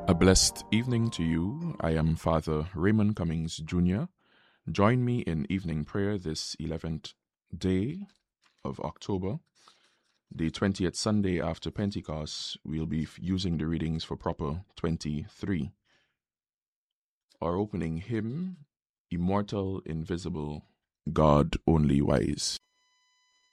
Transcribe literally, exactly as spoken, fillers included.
A blessed evening to you. I am Father Raymond Cummings Junior Join me in evening prayer this eleventh day of October, the twentieth Sunday after Pentecost. We'll be using the readings for proper twenty-three. Our opening hymn, Immortal, Invisible, God Only Wise.